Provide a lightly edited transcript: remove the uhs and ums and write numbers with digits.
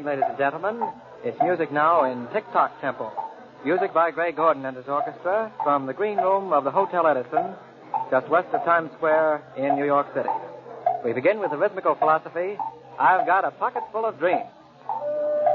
ladies and gentlemen. It's music now in Tick-Tock tempo. Music by Gray Gordon and his orchestra from the green room of the Hotel Edison, just west of Times Square in New York City. We begin with the rhythmical philosophy, I've Got a Pocket Full of Dreams.